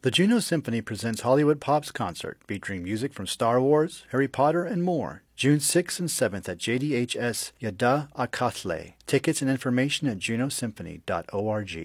The Juno Symphony presents Hollywood Pop's concert, featuring music from Star Wars, Harry Potter, and more, June 6th and 7th at JDHS Yada Akatle. Tickets and information at junosymphony.org.